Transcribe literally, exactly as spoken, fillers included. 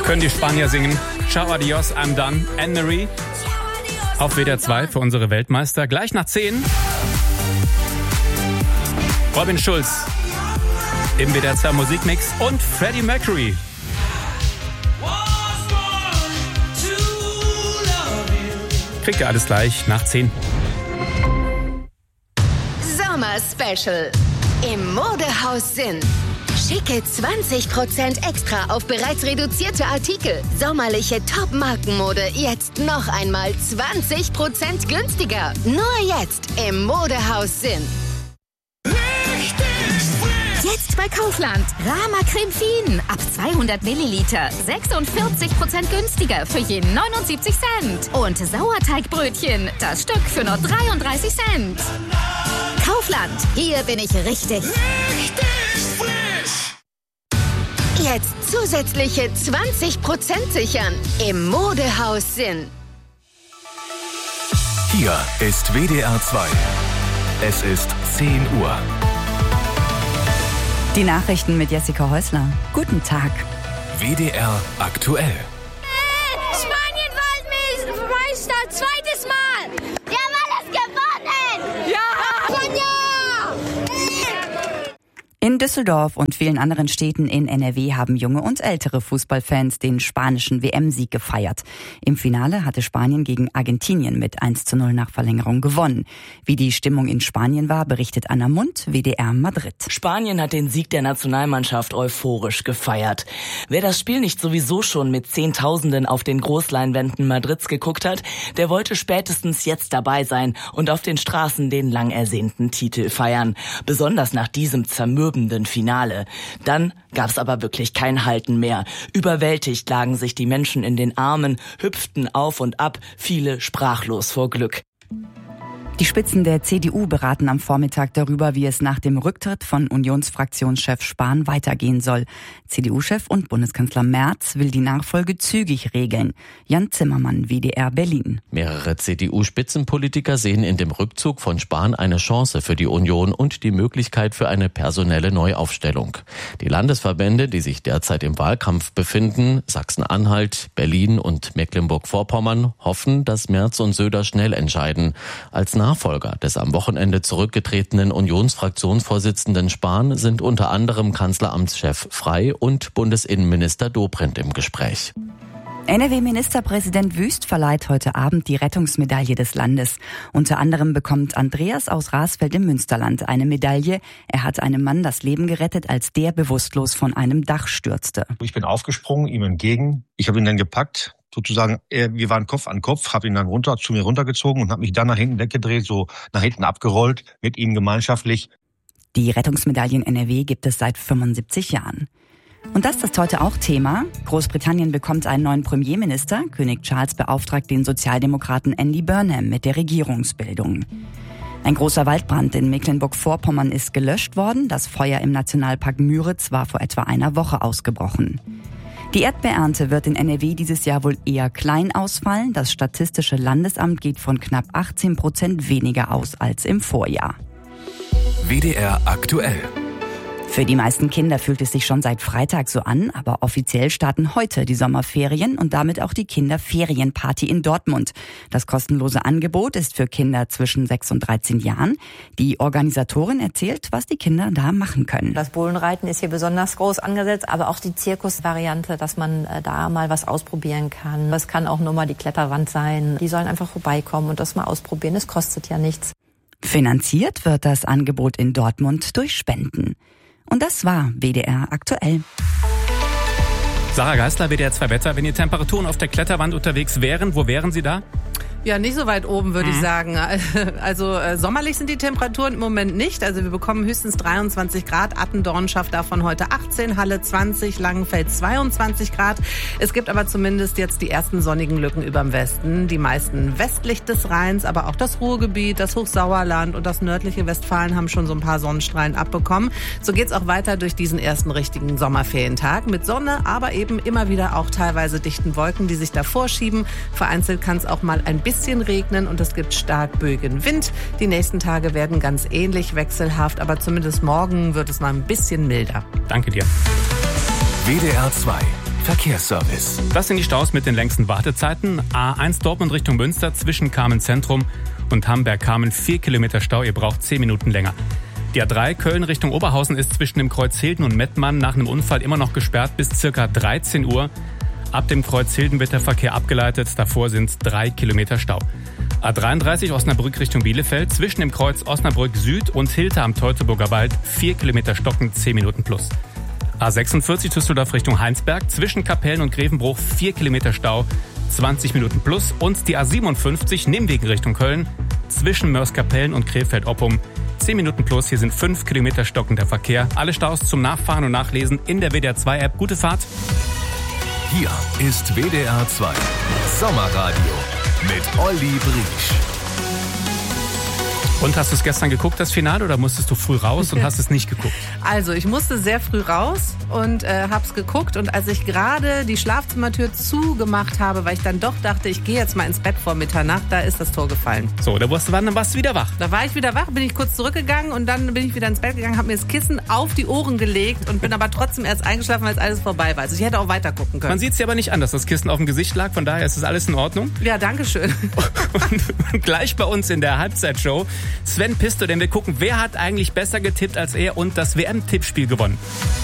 Können die Spanier singen. Ciao, adios, I'm done. Anne-Marie auf W D R zwei für unsere Weltmeister. Gleich nach zehn. Robin Schulz im W D R zwei Musikmix und Freddie Mercury. Kriegt ihr alles gleich nach zehn. Sommer Special im Modehaus Sinn. Schicke zwanzig Prozent extra auf bereits reduzierte Artikel. Sommerliche Top-Markenmode jetzt noch einmal zwanzig Prozent günstiger. Nur jetzt im Modehaus Sinn. Jetzt bei Kaufland. Rama Creme Fien ab zweihundert Milliliter. sechsundvierzig Prozent günstiger für je neunundsiebzig Cent. Und Sauerteigbrötchen, das Stück für nur dreiunddreißig Cent. Kaufland, hier bin ich richtig. Richtig frisch. Jetzt zusätzliche zwanzig Prozent sichern im Modehaus Sinn. Hier ist W D R zwei. Es ist zehn Uhr. Die Nachrichten mit Jessica Häusler. Guten Tag. W D R aktuell. Äh, Spanien Weltmeister, zweites Mal. Wir haben alles gewonnen. Ja. Spanier. In Düsseldorf und vielen anderen Städten in N R W haben junge und ältere Fußballfans den spanischen W M-Sieg gefeiert. Im Finale hatte Spanien gegen Argentinien mit eins zu null nach Verlängerung gewonnen. Wie die Stimmung in Spanien war, berichtet Anna Mund, W D R Madrid. Spanien hat den Sieg der Nationalmannschaft euphorisch gefeiert. Wer das Spiel nicht sowieso schon mit Zehntausenden auf den Großleinwänden Madrids geguckt hat, der wollte spätestens jetzt dabei sein und auf den Straßen den lang ersehnten Titel feiern. Besonders nach diesem zermürbenden Finale. Dann gab's aber wirklich kein Halten mehr. Überwältigt lagen sich die Menschen in den Armen, hüpften auf und ab, viele sprachlos vor Glück. Die Spitzen der C D U beraten am Vormittag darüber, wie es nach dem Rücktritt von Unionsfraktionschef Spahn weitergehen soll. C D U-Chef und Bundeskanzler Merz will die Nachfolge zügig regeln. Jan Zimmermann, W D R Berlin. Mehrere C D U-Spitzenpolitiker sehen in dem Rückzug von Spahn eine Chance für die Union und die Möglichkeit für eine personelle Neuaufstellung. Die Landesverbände, die sich derzeit im Wahlkampf befinden, Sachsen-Anhalt, Berlin und Mecklenburg-Vorpommern, hoffen, dass Merz und Söder schnell entscheiden. Als Nachfolger des am Wochenende zurückgetretenen Unionsfraktionsvorsitzenden Spahn sind unter anderem Kanzleramtschef Frey und Bundesinnenminister Dobrindt im Gespräch. N R W-Ministerpräsident Wüst verleiht heute Abend die Rettungsmedaille des Landes. Unter anderem bekommt Andreas aus Rasfeld im Münsterland eine Medaille. Er hat einem Mann das Leben gerettet, als der bewusstlos von einem Dach stürzte. Ich bin aufgesprungen, ihm entgegen. Ich habe ihn dann gepackt. Sozusagen, wir waren Kopf an Kopf, habe ihn dann runter zu mir runtergezogen und habe mich dann nach hinten weggedreht, so nach hinten abgerollt, mit ihm gemeinschaftlich. Die Rettungsmedaille in N R W gibt es seit fünfundsiebzig Jahren. Und das ist heute auch Thema. Großbritannien bekommt einen neuen Premierminister. König Charles beauftragt den Sozialdemokraten Andy Burnham mit der Regierungsbildung. Ein großer Waldbrand in Mecklenburg-Vorpommern ist gelöscht worden. Das Feuer im Nationalpark Müritz war vor etwa einer Woche ausgebrochen. Die Erdbeerernte wird in N R W dieses Jahr wohl eher klein ausfallen. Das Statistische Landesamt geht von knapp achtzehn Prozent weniger aus als im Vorjahr. W D R aktuell. Für die meisten Kinder fühlt es sich schon seit Freitag so an, aber offiziell starten heute die Sommerferien und damit auch die Kinderferienparty in Dortmund. Das kostenlose Angebot ist für Kinder zwischen sechs und dreizehn Jahren. Die Organisatorin erzählt, was die Kinder da machen können. Das Bullenreiten ist hier besonders groß angesetzt, aber auch die Zirkusvariante, dass man da mal was ausprobieren kann. Das kann auch nur mal die Kletterwand sein. Die sollen einfach vorbeikommen und das mal ausprobieren. Es kostet ja nichts. Finanziert wird das Angebot in Dortmund durch Spenden. Und das war W D R aktuell. Sarah Geisler, W D R zwei Wetter. Wenn die Temperaturen auf der Kletterwand unterwegs wären, wo wären Sie da? Ja, nicht so weit oben, würde mhm. ich sagen. Also äh, sommerlich sind die Temperaturen im Moment nicht. Also wir bekommen höchstens dreiundzwanzig Grad. Attendorn schafft davon heute achtzehn, Halle zwanzig, Langenfeld zweiundzwanzig Grad. Es gibt aber zumindest jetzt die ersten sonnigen Lücken überm Westen. Die meisten westlich des Rheins, aber auch das Ruhrgebiet, das Hochsauerland und das nördliche Westfalen haben schon so ein paar Sonnenstrahlen abbekommen. So geht's auch weiter durch diesen ersten richtigen Sommerferientag mit Sonne, aber eben immer wieder auch teilweise dichten Wolken, die sich davor schieben. Vereinzelt kann es auch mal ein bisschen bisschen regnen und es gibt stark böigen Wind. Die nächsten Tage werden ganz ähnlich wechselhaft, aber zumindest morgen wird es mal ein bisschen milder. Danke dir. W D R zwei. Verkehrsservice. Das sind die Staus mit den längsten Wartezeiten. A eins Dortmund Richtung Münster zwischen Kamen-Zentrum und Hamberg-Kamen vier Kilometer Stau. Ihr braucht zehn Minuten länger. Die A drei Köln Richtung Oberhausen ist zwischen dem Kreuz Hilden und Mettmann nach einem Unfall immer noch gesperrt bis circa dreizehn Uhr. Ab dem Kreuz Hilden wird der Verkehr abgeleitet. Davor sind es drei Kilometer Stau. A dreiunddreißig Osnabrück Richtung Bielefeld zwischen dem Kreuz Osnabrück Süd und Hilter am Teutoburger Wald vier Kilometer stocken, zehn Minuten plus. A sechsundvierzig Düsseldorf Richtung Heinsberg zwischen Kapellen und Grevenbruch vier Kilometer Stau, zwanzig Minuten plus. Und die A siebenundfünfzig Nimwegen Richtung Köln zwischen Mörs-Kapellen und Krefeld-Oppum zehn Minuten plus. Hier sind fünf Kilometer stockender Verkehr. Alle Staus zum Nachfahren und Nachlesen in der W D R zwei App. Gute Fahrt. Hier ist W D R zwei Sommerradio mit Olli Briesch. Und hast du es gestern geguckt, das Finale, oder musstest du früh raus und hast es nicht geguckt? Also, ich musste sehr früh raus und äh, hab's geguckt. Und als ich gerade die Schlafzimmertür zugemacht habe, weil ich dann doch dachte, ich gehe jetzt mal ins Bett vor Mitternacht, da ist das Tor gefallen. So, da warst du, dann warst du wieder wach. Da war ich wieder wach, bin ich kurz zurückgegangen und dann bin ich wieder ins Bett gegangen, habe mir das Kissen auf die Ohren gelegt und bin aber trotzdem erst eingeschlafen, als alles vorbei war. Also ich hätte auch weiter gucken können. Man sieht es ja aber nicht an, dass das Kissen auf dem Gesicht lag, von daher ist das alles in Ordnung. Ja, danke schön. Und gleich bei uns in der Halbzeitshow Sven Pisto, denn wir gucken, wer hat eigentlich besser getippt als er und das W M-Tippspiel gewonnen.